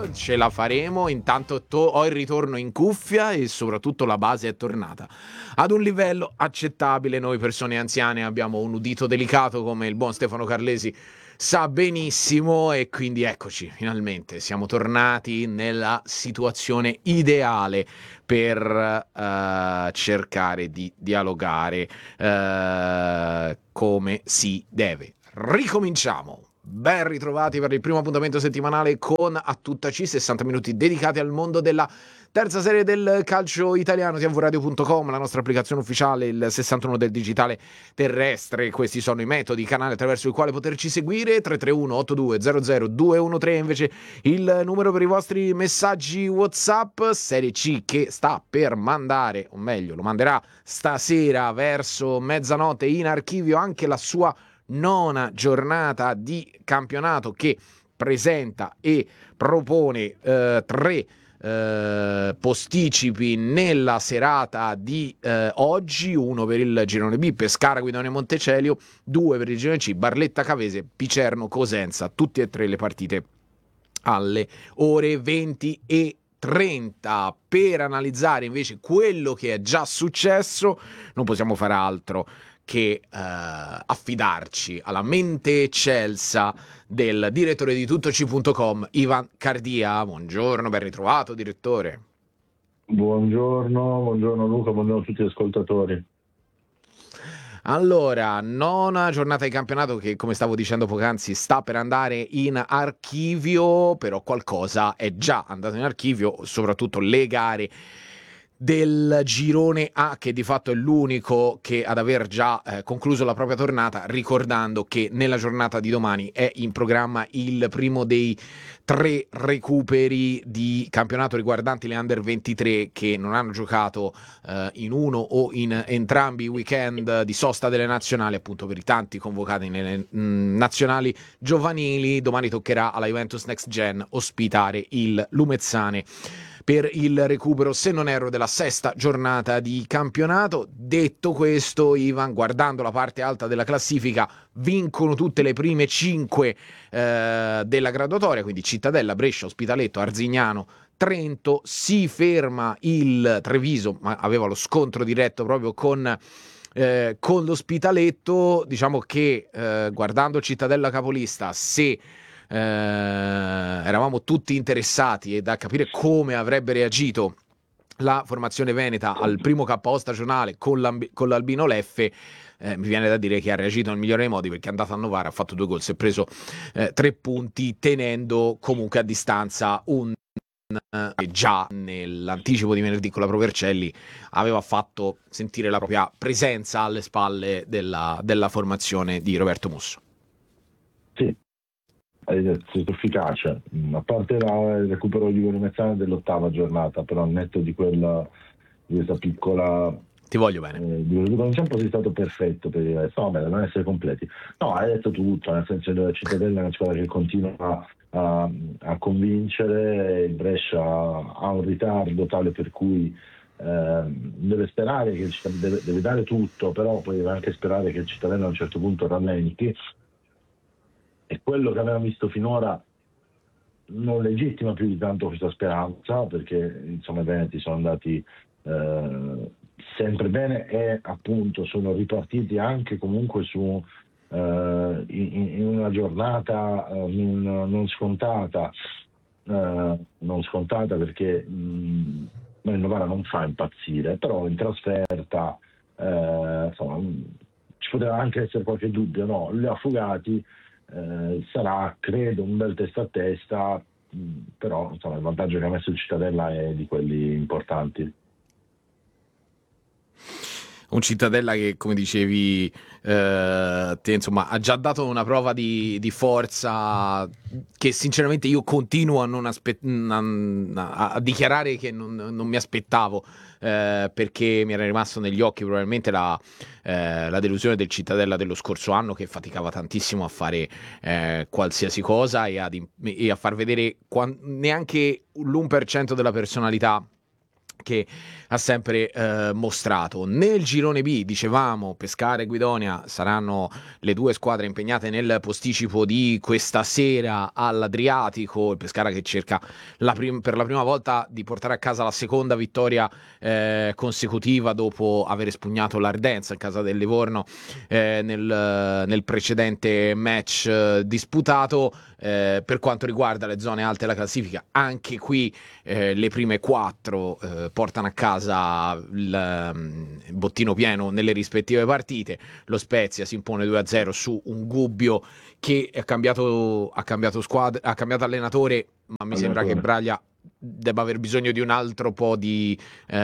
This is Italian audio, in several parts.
però ce la faremo. Intanto ho il ritorno in cuffia e soprattutto la base è tornata ad un livello accettabile. Noi persone anziane abbiamo un udito delicato, come il buon Stefano Carlesi sa benissimo, e quindi eccoci, finalmente siamo tornati nella situazione ideale per cercare di dialogare come si deve. Ricominciamo. Ben ritrovati per il primo appuntamento settimanale con A Tutta C, 60 minuti dedicati al mondo della terza serie del calcio italiano. tvradio.com, la nostra applicazione ufficiale, il 61 del digitale terrestre. Questi sono i metodi, canali attraverso il quale poterci seguire. 331 8200 213 invece il numero per i vostri messaggi WhatsApp. Serie C che sta per mandare, o meglio lo manderà stasera verso mezzanotte in archivio anche la sua nona giornata di campionato, che presenta e propone tre posticipi nella serata di oggi: uno per il girone B, Pescara, Guidone, Montecelio; due per il girone C, Barletta, Cavese, Picerno, Cosenza. Tutte e tre le partite alle ore 20:30. Per analizzare invece quello che è già successo non possiamo fare altro che affidarci alla mente eccelsa del direttore di tuttoc.com, Ivan Cardia. Buongiorno, ben ritrovato direttore. Buongiorno Luca, buongiorno a tutti gli ascoltatori. Allora, nona giornata di campionato che, come stavo dicendo poc'anzi, sta per andare in archivio, però qualcosa è già andato in archivio, soprattutto le gare del girone A, che di fatto è l'unico che ad aver già concluso la propria tornata, ricordando che nella giornata di domani è in programma il primo dei tre recuperi di campionato riguardanti le Under 23 che non hanno giocato in uno o in entrambi i weekend di sosta delle nazionali, appunto per i tanti convocati nelle nazionali giovanili. Domani toccherà alla Juventus Next Gen ospitare il Lumezzane per il recupero, se non erro, della sesta giornata di campionato. Detto questo, Ivan, guardando la parte alta della classifica, vincono tutte le prime 5 della graduatoria, quindi Cittadella, Brescia, Ospitaletto, Arzignano, Trento. Si ferma il Treviso, ma aveva lo scontro diretto proprio con l'Ospitaletto. Diciamo che guardando Cittadella capolista, se eravamo tutti interessati e da capire come avrebbe reagito la formazione veneta al primo KO stagionale con l'Albino Leffe, mi viene da dire che ha reagito nel migliore dei modi, perché è andato a Novara, ha fatto 2 gol, si è preso 3 punti, tenendo comunque a distanza un che già nell'anticipo di venerdì con la Provercelli aveva fatto sentire la propria presenza alle spalle della formazione di Roberto Musso. Sì, è stato efficace, a parte il recupero di Lumezzane dell'8ª giornata, però al netto di questa piccola ti voglio bene. Non sempre sei stato perfetto per il resto, no, non essere completi. No, hai detto tutto, nel senso che la Cittadella è una squadra che continua a convincere. Il Brescia ha un ritardo tale per cui deve sperare che deve dare tutto, però poi deve anche sperare che il Cittadella a un certo punto rallenti, e quello che abbiamo visto finora non legittima più di tanto questa speranza, perché insomma i Veneti sono andati sempre bene e appunto sono ripartiti anche comunque su in una giornata non scontata, perché il Novara non fa impazzire, però in trasferta insomma, ci poteva anche essere qualche dubbio, no? Li ha fugati. Sarà credo un bel testa a testa, però insomma, il vantaggio che ha messo il Cittadella è di quelli importanti. Un Cittadella che, come dicevi insomma, ha già dato una prova di forza che sinceramente io continuo a non a dichiarare che non mi aspettavo, perché mi era rimasto negli occhi probabilmente la delusione del Cittadella dello scorso anno, che faticava tantissimo a fare qualsiasi cosa e a far vedere neanche l'1% della personalità che ha sempre mostrato. Nel girone B, dicevamo, Pescara e Guidonia saranno le due squadre impegnate nel posticipo di questa sera all'Adriatico. Il Pescara che cerca per la prima volta di portare a casa la seconda vittoria consecutiva dopo aver espugnato l'Ardenza in casa del Livorno nel precedente match disputato. Per quanto riguarda le zone alte della classifica, anche qui le prime 4 portano a casa il bottino pieno nelle rispettive partite. Lo Spezia si impone 2-0 su un Gubbio che ha cambiato allenatore, ma mi sembra che Braglia debba aver bisogno di un altro po' di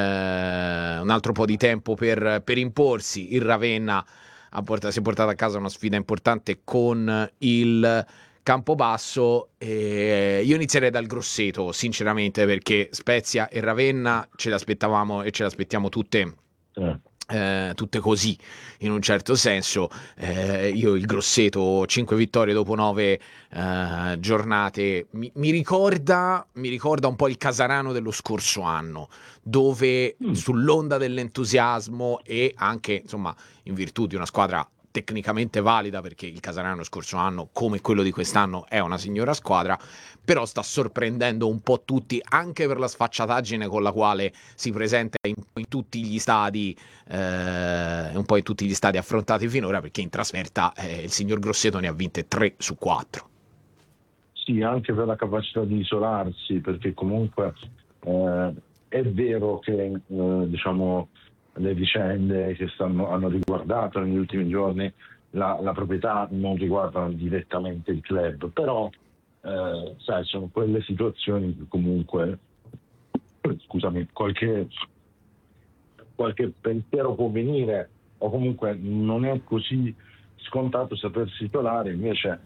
tempo per imporsi. Il Ravenna si è portato a casa una sfida importante con il Campobasso. Io inizierei dal Grosseto, sinceramente, perché Spezia e Ravenna ce le aspettavamo e ce le aspettiamo tutte così, in un certo senso. Io il Grosseto, 5 vittorie dopo 9 giornate, mi ricorda un po' il Casarano dello scorso anno, dove sull'onda dell'entusiasmo e anche, insomma, in virtù di una squadra tecnicamente valida, perché il Casarano scorso anno, come quello di quest'anno, è una signora squadra, però sta sorprendendo un po' tutti, anche per la sfacciataggine con la quale si presenta in tutti gli stadi, un po' in tutti gli stadi affrontati finora, perché in trasferta il signor Grosseto ne ha vinte 3 su 4. Sì, anche per la capacità di isolarsi, perché comunque è vero che diciamo le vicende che hanno riguardato negli ultimi giorni la proprietà non riguardano direttamente il club, però sai, sono quelle situazioni che comunque, scusami, qualche pensiero può venire, o comunque non è così scontato sapersi isolare. Invece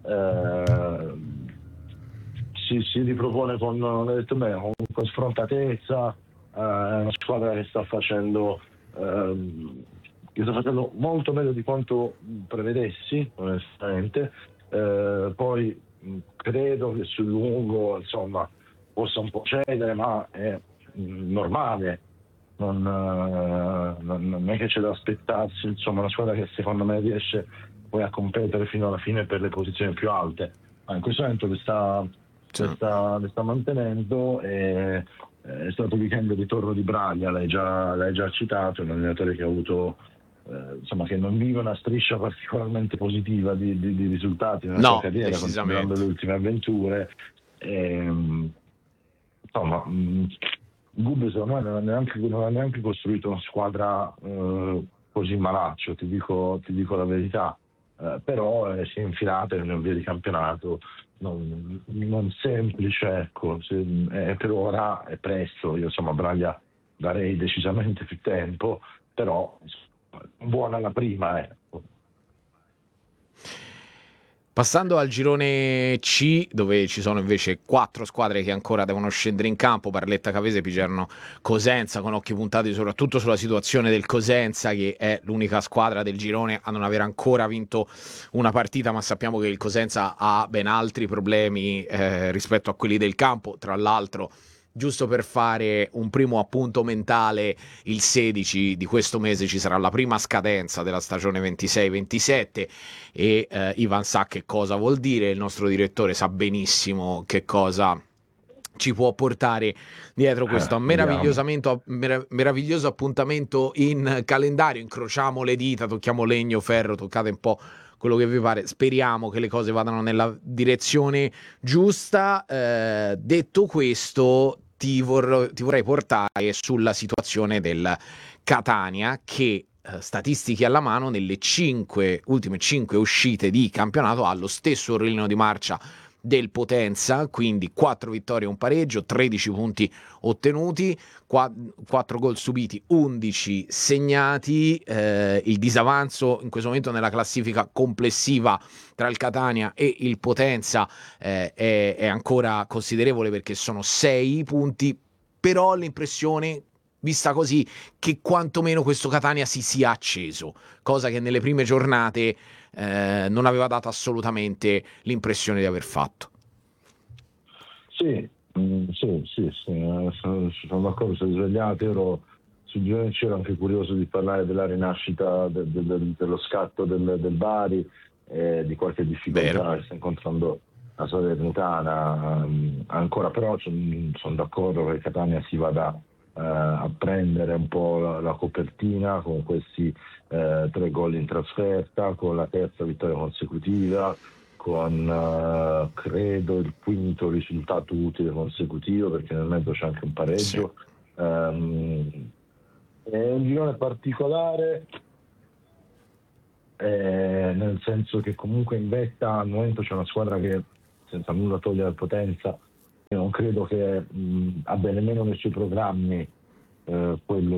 si ripropone con sfrontatezza. È una squadra che sta facendo molto meglio di quanto prevedessi, onestamente. Poi credo che sul lungo, insomma, possa un po' cedere, ma è normale. Non è che c'è da aspettarsi, insomma, una squadra che secondo me riesce poi a competere fino alla fine per le posizioni più alte. Ma in questo momento le sta mantenendo. È stato il weekend di ritorno di Braglia, l'hai già citato, un allenatore che ha avuto insomma, che non vive una striscia particolarmente positiva di risultati nella sua carriera, considerando le ultime avventure. Insomma, Gubbio secondo me non ha neanche costruito una squadra così malaccio, ti dico la verità. Però si è infilata in una via di campionato non semplice, ecco. Per ora è presto. Io insomma Braglia darei decisamente più tempo, però buona la prima, ecco. Passando al girone C, dove ci sono invece 4 squadre che ancora devono scendere in campo: Barletta, Cavese, Picerno, Cosenza, con occhi puntati soprattutto sulla situazione del Cosenza, che è l'unica squadra del girone a non aver ancora vinto una partita, ma sappiamo che il Cosenza ha ben altri problemi rispetto a quelli del campo. Tra l'altro, giusto per fare un primo appunto mentale, il 16 di questo mese ci sarà la prima scadenza della stagione 26-27 e Ivan sa che cosa vuol dire, il nostro direttore sa benissimo che cosa ci può portare dietro questo meraviglioso appuntamento in calendario. Incrociamo le dita, tocchiamo legno, ferro, toccate un po' quello che vi pare, speriamo che le cose vadano nella direzione giusta. Detto questo, ti vorrei portare sulla situazione del Catania, che statistiche alla mano, nelle ultime 5 uscite di campionato ha lo stesso orolino di marcia del Potenza, quindi 4 vittorie e un pareggio, 13 punti ottenuti, 4 gol subiti, 11 segnati. Il disavanzo in questo momento nella classifica complessiva tra il Catania e il Potenza è ancora considerevole, perché sono 6 punti, però ho l'impressione, vista così, che quantomeno questo Catania si sia acceso, cosa che nelle prime giornate non aveva dato assolutamente l'impressione di aver fatto. Sì, Sono d'accordo, sei svegliato. Ero su Gioventù, ero anche curioso di parlare della rinascita dello scatto del Bari, di qualche Vero? difficoltà che sta incontrando la Salernitana ancora, però sono d'accordo che Catania si vada a prendere un po' la copertina con questi 3 gol in trasferta, con la terza vittoria consecutiva, con credo il quinto risultato utile consecutivo, perché nel mezzo c'è anche un Sì. pareggio. È un girone particolare, nel senso che comunque in vetta al momento c'è una squadra che, senza nulla togliere al Potenza, io non credo che abbia nemmeno nei suoi programmi quello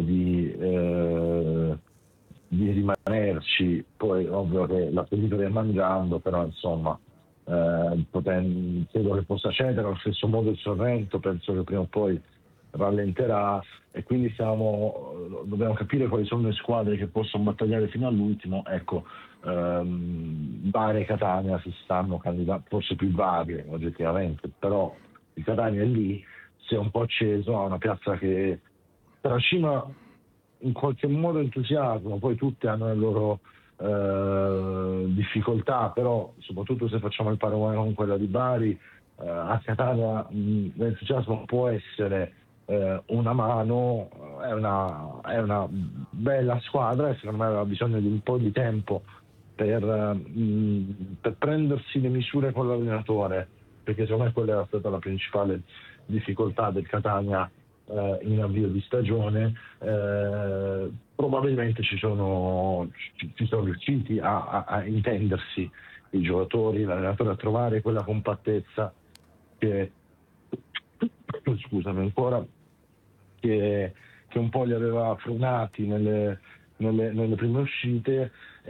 di rimanerci. Poi ovvio che l'appetito viene mangiando, però insomma credo che possa cedere allo stesso modo il Sorrento, penso che prima o poi rallenterà, e quindi dobbiamo capire quali sono le squadre che possono battagliare fino all'ultimo. Ecco, Bari e Catania si stanno candidando, forse più Bari oggettivamente, però il Catania è lì, si è un po' acceso, ha una piazza che trascina in qualche modo entusiasmo. Poi tutte hanno le loro difficoltà, però soprattutto se facciamo il paragone con quella di Bari, a Catania l'entusiasmo può essere una mano. È una bella squadra e secondo me aveva bisogno di un po' di tempo per prendersi le misure con l'allenatore, perché secondo me quella era stata la principale difficoltà del Catania in avvio di stagione. Probabilmente ci sono riusciti a intendersi i giocatori, l'allenatore, a trovare quella compattezza che scusami ancora, che un po' li aveva frenati nelle prime uscite.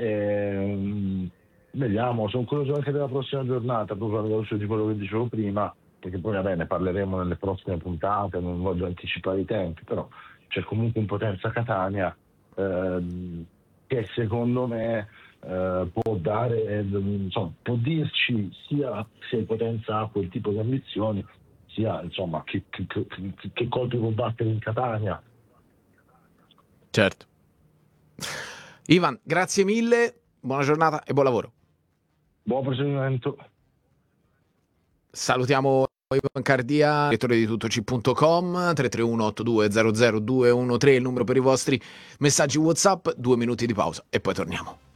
Vediamo, sono curioso anche della prossima giornata, proprio alla luce di quello che dicevo prima, perché poi vabbè, ne parleremo nelle prossime puntate, non voglio anticipare i tempi, però c'è comunque un Potenza Catania che secondo me può dare, insomma, può dirci sia se il Potenza ha quel tipo di ambizioni, sia insomma che colpi può battere in Catania. Certo. Ivan, grazie mille, buona giornata e buon lavoro. Buon proseguimento. Salutiamo Ivan Cardia, direttore di tuttoc.com, 331 8200 213 il numero per i vostri messaggi WhatsApp, 2 minuti di pausa e poi torniamo.